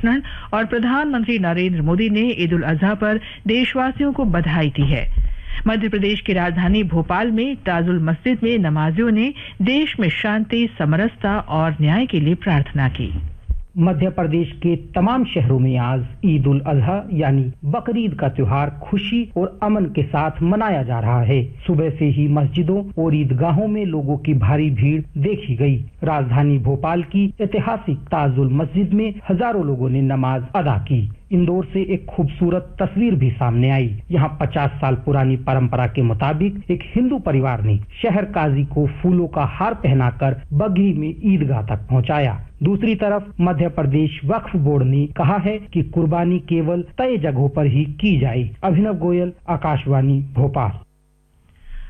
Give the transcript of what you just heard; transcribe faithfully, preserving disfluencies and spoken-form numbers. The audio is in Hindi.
राधाकृष्णन और प्रधानमंत्री नरेंद्र मोदी ने ईद उल अजहा पर देशवासियों को बधाई दी है। मध्य प्रदेश की राजधानी भोपाल में ताजुल मस्जिद में नमाजियों ने देश में शांति, समरसता और न्याय के लिए प्रार्थना की। मध्य प्रदेश के तमाम शहरों में आज ईद उल अजहा यानी बकरीद का त्योहार खुशी और अमन के साथ मनाया जा रहा है। सुबह से ही मस्जिदों और ईदगाहों में लोगों की भारी भीड़ देखी गई। राजधानी भोपाल की ऐतिहासिक ताजुल मस्जिद में हजारों लोगों ने नमाज अदा की। इंदौर से एक खूबसूरत तस्वीर भी सामने आई। यहाँ पचास साल पुरानी परंपरा के मुताबिक एक हिंदू परिवार ने शहर काजी को फूलों का हार पहनाकर बग्घी में ईदगाह तक पहुँचाया। दूसरी तरफ मध्य प्रदेश वक्फ बोर्ड ने कहा है कि कुर्बानी केवल तय जगहों पर ही की जाए। अभिनव गोयल, आकाशवाणी, भोपाल।